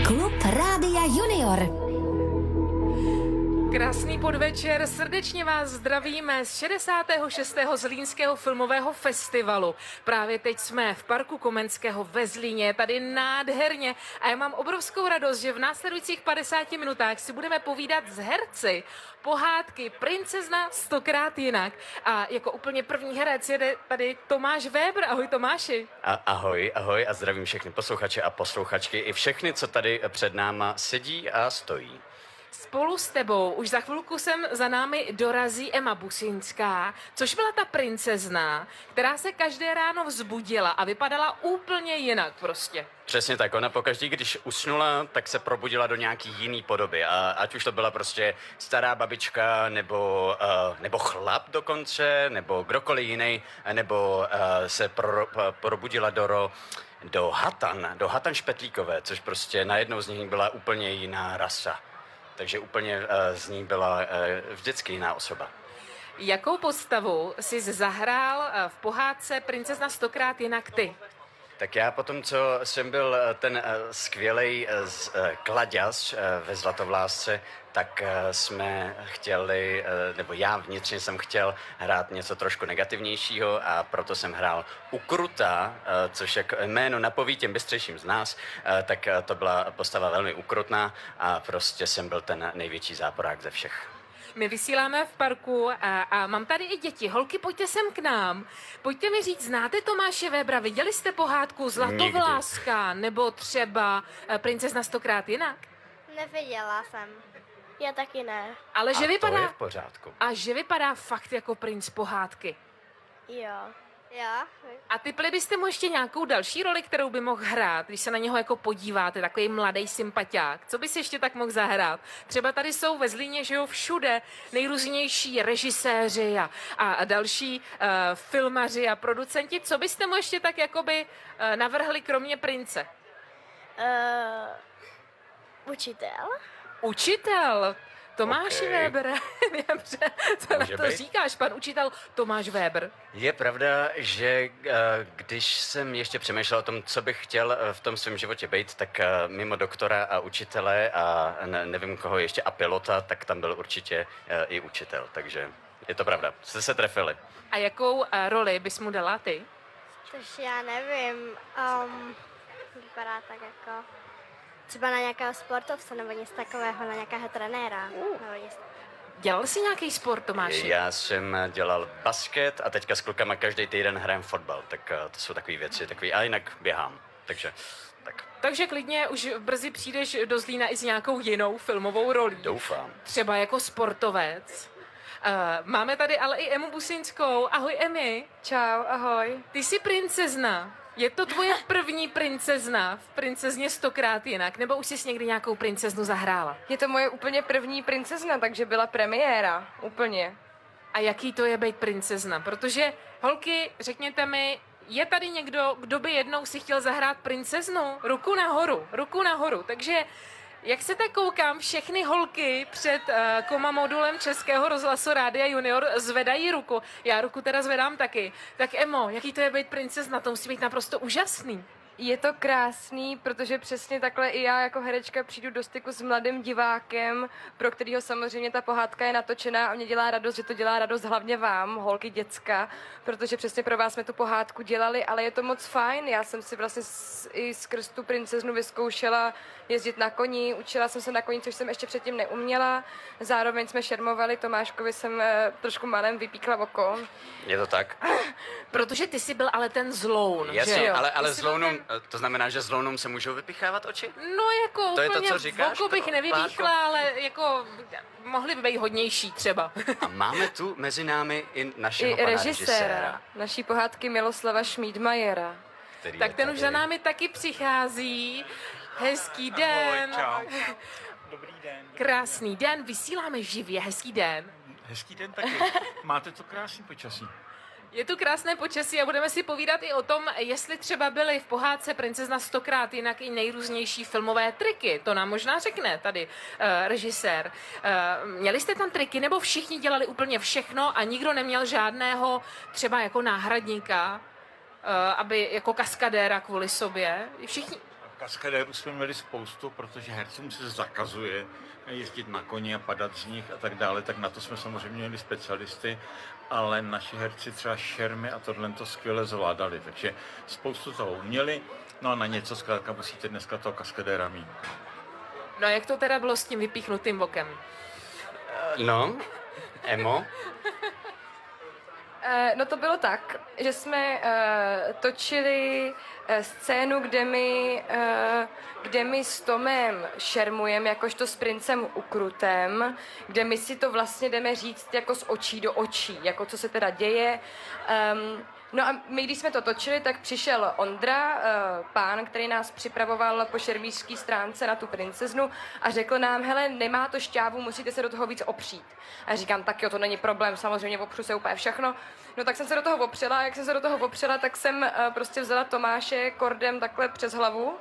Klub Rádia Junior. Krásný podvečer, srdečně vás zdravíme z 66. Zlínského filmového festivalu. Právě teď jsme v parku Komenského ve Zlíně, tady nádherně a já mám obrovskou radost, že v následujících 50 minutách si budeme povídat s herci pohádky Princezna 100krát jinak. A jako úplně první herec jede tady Tomáš Weber. Ahoj Tomáši. Ahoj a zdravím všechny posluchače a posluchačky i všechny, co tady před náma sedí a stojí. Spolu s tebou už za chvilku sem za námi dorazí Emma Businská, což byla ta princezna, která se každé ráno vzbudila a vypadala úplně jinak prostě. Přesně tak, ona pokaždý, když usnula, tak se probudila do nějaký jiný podoby. A ať už to byla prostě stará babička, nebo chlap dokonce, nebo kdokoliv jiný, nebo se probudila do Hatan Špetlíkové, což prostě najednou z nich byla úplně jiná rasa. Takže úplně z ní byla vždycky jiná osoba. Jakou postavu jsi zahrál v pohádce Princezna 100krát jinak ty? Tak já potom, co jsem byl ten skvělej kladěz ve Zlatovlásce, tak jsme chtěli, nebo já vnitřně jsem chtěl hrát něco trošku negativnějšího a proto jsem hrál Ukruta, což jak jméno napoví těm bystřejším z nás, tak to byla postava velmi ukrutná a prostě jsem byl ten největší záporák ze všech. My vysíláme v parku a mám tady i děti. Holky, pojďte sem k nám. Pojďte mi říct, znáte Tomáše Webera? Viděli jste pohádku Zlatovláska nebo třeba Princezna 100krát jinak? Neviděla jsem. Já taky ne. Ale že a vypadá... to je v pořádku. A že vypadá fakt jako princ pohádky. Jo. A typli byste mu ještě nějakou další roli, kterou by mohl hrát, když se na něho jako podíváte, takový mladý sympatiák? Co by si ještě tak mohl zahrát? Třeba tady jsou ve Zlíně, že jo, všude nejrůznější režiséři a další filmaři a producenti. Co byste mu ještě tak jakoby navrhli kromě prince? Učitel? Učitel? Tomáš Weber, dobře, co na to být? říkáš, pan učitel Tomáš Weber? Je pravda, že když jsem ještě přemýšlel o tom, co bych chtěl v tom svém životě být, tak mimo doktora a učitele a nevím koho ještě a pilota, tak tam byl určitě i učitel, takže je to pravda, jste se trefili. A jakou roli bys mu dala ty? Tož já nevím. Vypadá tak jako... Třeba na nějakého sportovce nebo něco takového, na nějakého trenéra. Nebo něco. Dělal jsi nějaký sport, Tomáši? Já jsem dělal basket a teďka s klukama každý týden hrajem fotbal, tak to jsou takové věci, a jinak běhám, takže tak. Takže klidně už brzy přijdeš do Zlína i s nějakou jinou filmovou rolí. Doufám. Třeba jako sportovec. Máme tady ale i Emu Businskou. Ahoj, Emi. Čau, ahoj. Ty jsi princezna. Je to tvoje první princezna v Princezně 100krát jinak? Nebo už jsi někdy nějakou princeznu zahrála? Je to moje úplně první princezna, takže byla premiéra. Úplně. A jaký to je být princezna? Protože, holky, řekněte mi, je tady někdo, kdo by jednou si chtěl zahrát princeznu? Ruku nahoru. Takže, jak se tak koukám, všechny holky před komamodulem Českého rozhlasu Rádia Junior zvedají ruku. Já ruku teda zvedám taky. Tak Emo, jaký to je být princezna? To musí být naprosto úžasný. Je to krásný, protože přesně takhle i já jako herečka přijdu do styku s mladým divákem, pro kterýho samozřejmě ta pohádka je natočená a mě dělá radost, že to dělá radost hlavně vám, holky, děcka, protože přesně pro vás jsme tu pohádku dělali, ale je to moc fajn. Já jsem si vlastně i skrz tu princeznu vyzkoušela jezdit na koni, učila jsem se na koni, což jsem ještě předtím neuměla. Zároveň jsme šermovali, Tomáškovi jsem trošku malem vypíkla oko. Je to tak? Protože ty jsi byl ale ten zloun, Jasně, že jo? ale zlounům, to znamená, že zlounům se můžou vypichávat oči? No jako To je úplně to, co říkáš? oko bych To, nevypíchla, Vládko? ale jako mohli by být hodnější třeba. A máme tu mezi námi i našeho I pana režiséra naší pohádky Miloslava Šmídmajera. který Tak je ten už tady. za námi taky přichází. Hezký den. Čau. Dobrý den. Krásný den, vysíláme živě, hezký den. Hezký den taky. Máte to krásný počasí. Je tu krásné počasí a budeme si povídat i o tom, jestli třeba byly v pohádce Princezna 100krát jinak i nejrůznější filmové triky. To nám možná řekne tady režisér. Měli jste tam triky nebo všichni dělali úplně všechno a nikdo neměl žádného třeba jako náhradníka, aby jako kaskadéra kvůli sobě? Všichni... Kaskadérů jsme měli spoustu, protože hercům se zakazuje jezdit na koni a padat z nich a tak dále, tak na to jsme samozřejmě měli specialisty, ale naši herci třeba šermy a tohle to skvěle zvládali, takže spoustu toho uměli, no a na něco zkrátka musíte dneska toho kaskadéra mít. No a jak to teda bylo s tím vypíchnutým bokem? No, Emo? No to bylo tak, že jsme točili scénu, kde my s Tomem šermujeme jakožto s princem Ukrutem, kde my si to vlastně jdeme říct jako z očí do očí, jako co se teda děje. No a my, když jsme to točili, tak přišel Ondra, pán, který nás připravoval po šermířské stránce na tu princeznu a řekl nám, hele, nemá to šťávu, musíte se do toho víc opřít. A říkám, tak jo, to není problém, samozřejmě opřu se úplně všechno. No tak jsem se do toho opřela a jak jsem se do toho opřela, tak jsem prostě vzala Tomáše kordem takhle přes hlavu.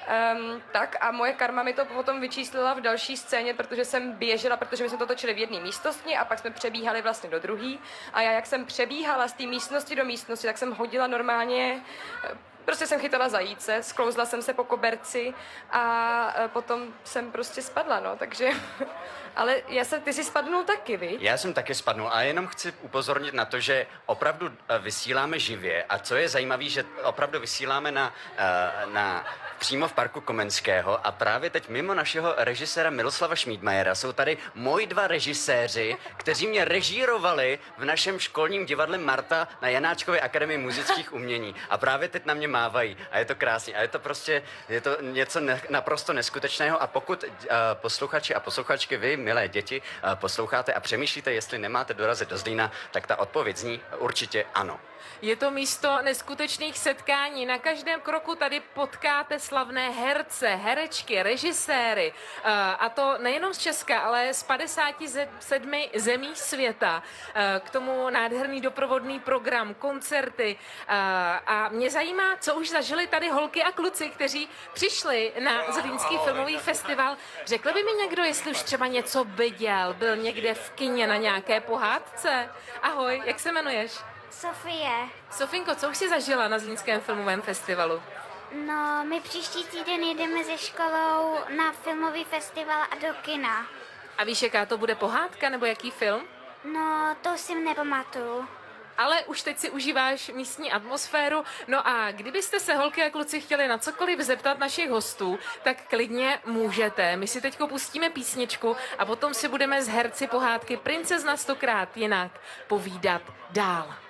Tak a moje karma mi to potom vyčíslila v další scéně, protože jsem běžela, protože my jsme to točili v jedné místnosti a pak jsme přebíhali vlastně do druhé. A já, jak jsem přebíhala z té místnosti do místnosti, tak jsem hodila normálně, prostě jsem chytala zajíce, sklouzla jsem se po koberci a potom jsem prostě spadla, no, takže... Ale ty jsi spadnul taky, viď? Já jsem taky spadnul a jenom chci upozornit na to, že opravdu vysíláme živě a co je zajímavé, že opravdu vysíláme přímo v parku Komenského a právě teď mimo našeho režiséra Miloslava Šmídmajera jsou tady moji dva režiséři, kteří mě režírovali v našem školním divadle Marta na Janáčkově akademii muzických umění a právě teď na mě mávají a je to krásný a je to něco naprosto neskutečného a pokud posluchači a posluchačky, vy, milé děti, posloucháte a přemýšlíte, jestli nemáte dorazit do Zlína, tak ta odpověď zní určitě ano. Je to místo neskutečných setkání. Na každém kroku tady potkáte slavné herce, herečky, režiséry. A to nejenom z Česka, ale z 57 zemí světa. K tomu nádherný doprovodný program, koncerty. A mě zajímá, co už zažili tady holky a kluci, kteří přišli na Zlínský filmový festival. Řekl by mi někdo, jestli už třeba něco viděl, byl někde v kině na nějaké pohádce? Ahoj, jak se jmenuješ? Sofie. Sofinko, co už jsi zažila na Zlínském filmovém festivalu? No, my příští týden jedeme se školou na filmový festival a do kina. A víš, jaká to bude pohádka, nebo jaký film? No, to si nepamatuju. Ale už teď si užíváš místní atmosféru. No a kdybyste se, holky a kluci, chtěli na cokoliv zeptat našich hostů, tak klidně můžete. My si teďko pustíme písničku a potom si budeme s herci pohádky Princezna 100krát jinak povídat dál.